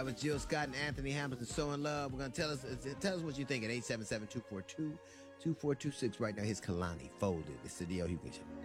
That was Jill Scott and Anthony Hamilton, So in Love. We're going to tell us what you think at 877-242-2426. Right now, here's Kalani Folded. It's the D.L. Hughley Show.